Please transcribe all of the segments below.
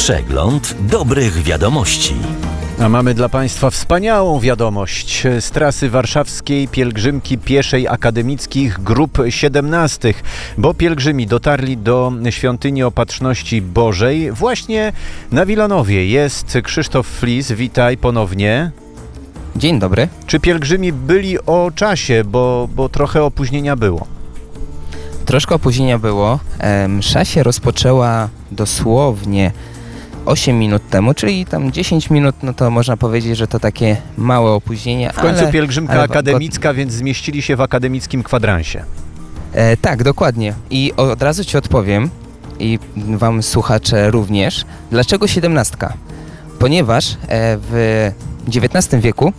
Przegląd dobrych wiadomości. A mamy dla Państwa wspaniałą wiadomość z trasy warszawskiej pielgrzymki pieszej akademickich grup 17, bo pielgrzymi dotarli do Świątyni Opatrzności Bożej właśnie na Wilanowie. Jest Krzysztof Flis, witaj ponownie. Dzień dobry. Czy pielgrzymi byli o czasie, bo trochę opóźnienia było? Troszkę opóźnienia było. Msza się rozpoczęła dosłownie 8 minut temu, czyli tam 10 minut, no to można powiedzieć, że to takie małe opóźnienie. W końcu pielgrzymka akademicka, więc zmieścili się w akademickim kwadransie. Tak, dokładnie. I od razu Ci odpowiem, i Wam słuchacze również, dlaczego 17? Ponieważ w XIX wieku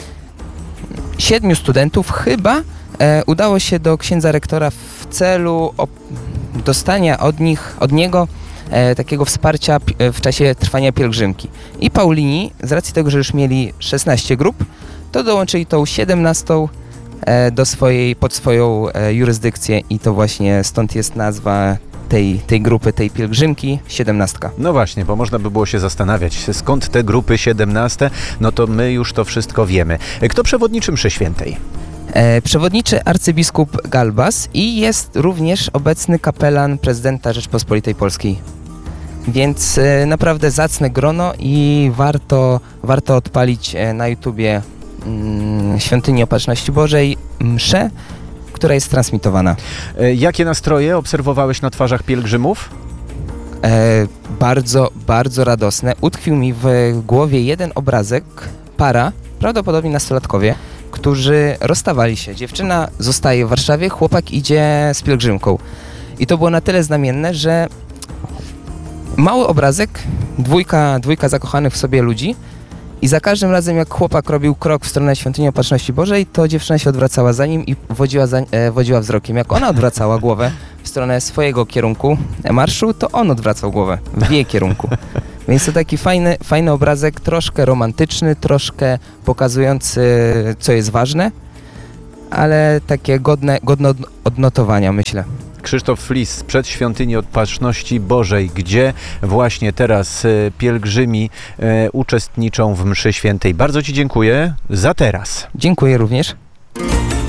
7 studentów chyba udało się do księdza rektora w celu dostania od niego takiego wsparcia w czasie trwania pielgrzymki. I Paulini, z racji tego, że już mieli 16 grup, to dołączyli tą 17 pod swoją jurysdykcję i to właśnie stąd jest nazwa tej grupy, tej pielgrzymki 17. No właśnie, bo można by było się zastanawiać, skąd te grupy 17, no to my już to wszystko wiemy. Kto przewodniczy mszy świętej? Przewodniczy arcybiskup Galbas i jest również obecny kapelan prezydenta Rzeczpospolitej Polskiej. Więc naprawdę zacne grono i warto odpalić na YouTubie Świątyni Opatrzności Bożej mszę, która jest transmitowana. Jakie nastroje obserwowałeś na twarzach pielgrzymów? Bardzo, bardzo radosne. Utkwił mi w głowie jeden obrazek, para, prawdopodobnie nastolatkowie, którzy rozstawali się. Dziewczyna zostaje w Warszawie, chłopak idzie z pielgrzymką. I to było na tyle znamienne, że mały obrazek, dwójka zakochanych w sobie ludzi i za każdym razem jak chłopak robił krok w stronę Świątyni Opatrzności Bożej, to dziewczyna się odwracała za nim i wodziła wzrokiem. Jak ona odwracała głowę w stronę swojego kierunku marszu, to on odwracał głowę w jej kierunku. Więc to taki fajny obrazek, troszkę romantyczny, troszkę pokazujący, co jest ważne, ale takie godne odnotowania, myślę. Krzysztof Flis przed Świątyni Opatrzności Bożej, gdzie właśnie teraz pielgrzymi uczestniczą w mszy świętej. Bardzo Ci dziękuję za teraz. Dziękuję również.